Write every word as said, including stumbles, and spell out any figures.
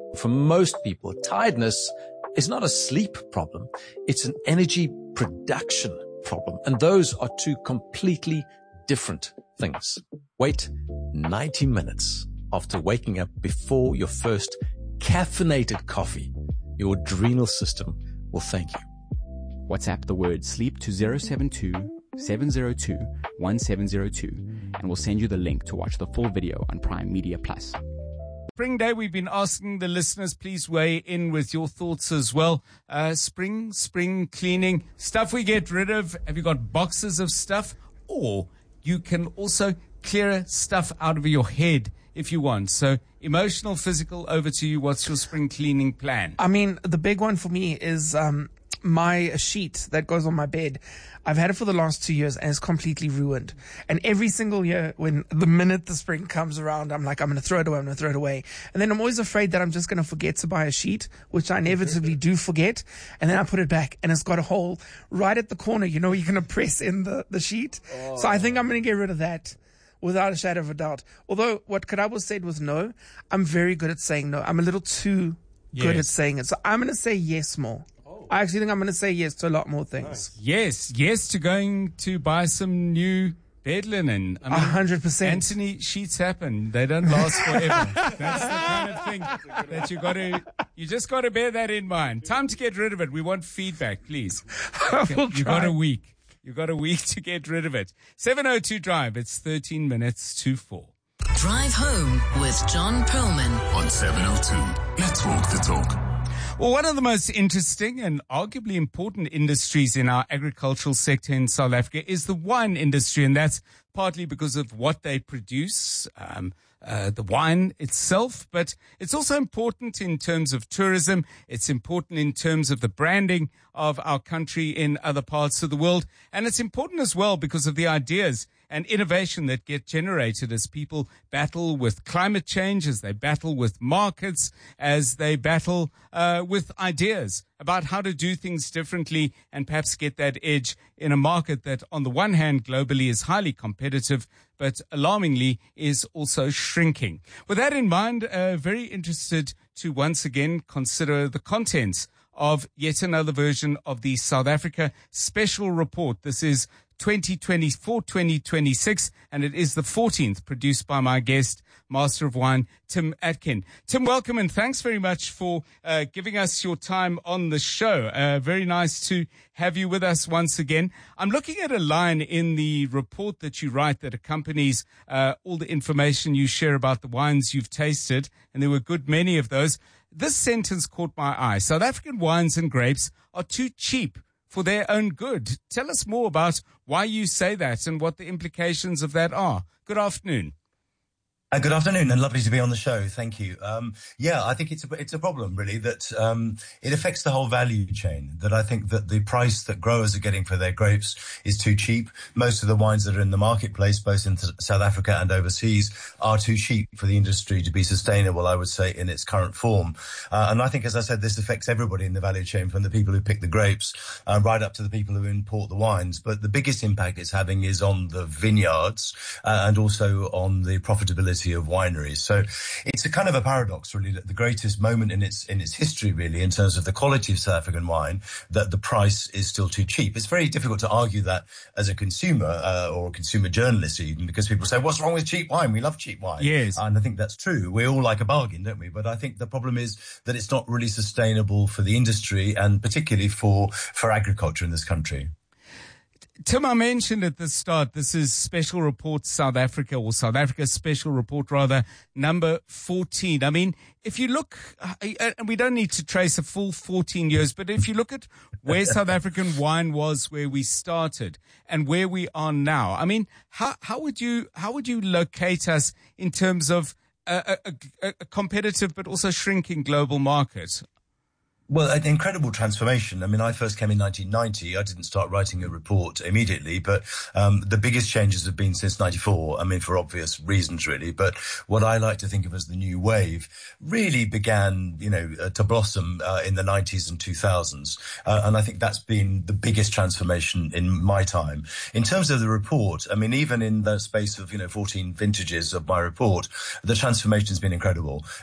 For most people, tiredness is not a sleep problem. It's an energy production problem. And those are two completely different things. Wait ninety minutes after waking up before your first caffeinated coffee. Your adrenal system will thank you. WhatsApp the word sleep to zero seven two, seven zero two, one seven zero two and we'll send you the link to watch the full video on Prime Media Plus. Spring Day, we've been asking the listeners, please weigh in with your thoughts as well. Uh, spring, spring cleaning, stuff we get rid of. Have you got boxes of stuff? Or you can also clear stuff out of your head if you want. So emotional, physical, over to you. What's your spring cleaning plan? I mean, the big one for me is um my sheet that goes on my bed. I've had it for the last two years and it's completely ruined. And every single year, when the minute the spring comes around, I'm like, I'm going to throw it away, I'm going to throw it away. And then I'm always afraid that I'm just going to forget to buy a sheet, which I inevitably do forget. And then I put it back and it's got a hole right at the corner, you know, you're going to press in the, the sheet. Oh. So I think I'm going to get rid of that without a shadow of a doubt. Although what Kadabo said was no, I'm very good at saying no. I'm a little too yes. good at saying it. So I'm going to say yes more. I actually think I'm going to say yes to a lot more things. Nice. Yes, yes to going to buy some new bed linen. I mean, one hundred percent. Anthony, sheets happen. They don't last forever. That's the kind of thing that you got to, you just got to bear that in mind. Time to get rid of it. We want feedback, please. Okay. We'll you got a week. You got a week to get rid of it. seven oh two Drive. It's thirteen minutes to four. Drive home with John Perlman on seven oh two. Let's walk the talk. Well, one of the most interesting and arguably important industries in our agricultural sector in South Africa is the wine industry, and that's partly because of what they produce, um, uh, the wine itself, but it's also important in terms of tourism. It's important in terms of the branding of our country in other parts of the world, and it's important as well because of the ideas and innovation that get generated as people battle with climate change, as they battle with markets, as they battle uh, with ideas about how to do things differently and perhaps get that edge in a market that on the one hand globally is highly competitive, but alarmingly is also shrinking. With that in mind, uh, very interested to once again consider the contents of yet another version of the South Africa Special Report. This is twenty twenty-four twenty twenty-six, and it is the fourteenth, produced by my guest, Master of Wine, Tim Atkin. Tim, welcome, and thanks very much for uh, giving us your time on the show. Uh, very nice to have you with us once again. I'm looking at a line in the report that you write that accompanies uh, all the information you share about the wines you've tasted, and there were a good many of those. This sentence caught my eye. South African wines and grapes are too cheap for their own good. Tell us more about why you say that and what the implications of that are. Good afternoon. Uh, good afternoon, and lovely to be on the show. Thank you. Um, yeah, I think it's a, it's a problem, really, that um, it affects the whole value chain, that I think that the price that growers are getting for their grapes is too cheap. Most of the wines that are in the marketplace, both in South Africa and overseas, are too cheap for the industry to be sustainable, I would say, in its current form. Uh, and I think, as I said, this affects everybody in the value chain, from the people who pick the grapes uh, right up to the people who import the wines. But the biggest impact it's having is on the vineyards uh, and also on the profitability of wineries. So it's a kind of a paradox, really, that the greatest moment in its in its history, really, in terms of the quality of South African wine, that the price is still too cheap. It's very difficult to argue that as a consumer uh, or a consumer journalist, even, because people say, what's wrong with cheap wine? We love cheap wine. Yes. And I think that's true. We all like a bargain, don't we? But I think the problem is that it's not really sustainable for the industry, and particularly for, for agriculture in this country. Tim, I mentioned at the start, this is Special Report South Africa, or South Africa Special Report, rather, number fourteen. I mean, if you look, and we don't need to trace a full fourteen years, but if you look at where South African wine was, where we started, and where we are now, I mean, how, how would you, how would you locate us in terms of a, a, a competitive but also shrinking global market? Well, an incredible transformation. I mean, I first came in nineteen ninety. I didn't start writing a report immediately, but um, the biggest changes have been since ninety-four. I mean, for obvious reasons, really. But what I like to think of as the new wave really began, you know, uh, to blossom uh, in the nineties and two thousands. Uh, and I think that's been the biggest transformation in my time. In terms of the report, I mean, even in the space of, you know, fourteen vintages of my report, the transformation has been incredible.